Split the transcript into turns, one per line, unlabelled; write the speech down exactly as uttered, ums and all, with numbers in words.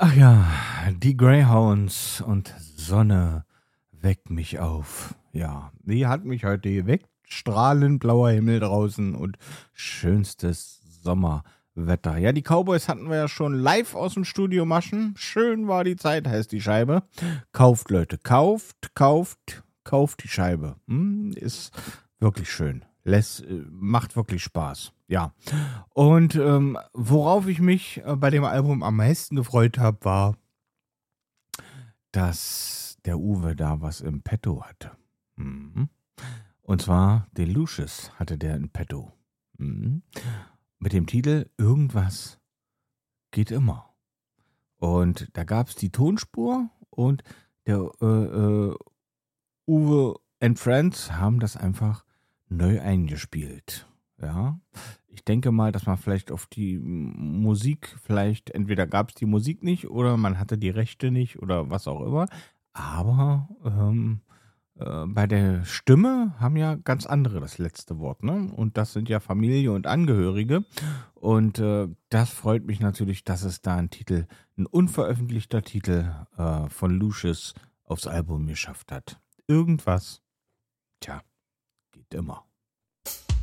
Ach ja, die Greyhounds und Sonne weckt mich auf. Ja, die hat mich heute geweckt. Strahlend blauer Himmel draußen und schönstes Sommerwetter. Ja, die Cowboys hatten wir ja schon live aus dem Studio Maschen. Schön war die Zeit, heißt die Scheibe. Kauft, Leute, kauft, kauft, kauft die Scheibe. Hm, ist wirklich schön. Lässt, äh, macht wirklich Spaß. Ja. Und ähm, worauf ich mich äh, bei dem Album am meisten gefreut habe, war, dass der Uwe da was im Petto hatte. Mhm. Und zwar Delucious hatte der in Petto. Mhm. Mit dem Titel Irgendwas geht immer. Und da gab es die Tonspur und der äh, äh, Uwe and Friends haben das einfach neu eingespielt. Ja, ich denke mal, dass man vielleicht auf die M- Musik, vielleicht entweder gab es die Musik nicht oder man hatte die Rechte nicht oder was auch immer. Aber ähm, äh, bei der Stimme haben ja ganz andere das letzte Wort, ne? Und das sind ja Familie und Angehörige. Und äh, das freut mich natürlich, dass es da ein Titel, ein unveröffentlichter Titel äh, von Lucius aufs Album geschafft hat. Irgendwas, tja, geht immer.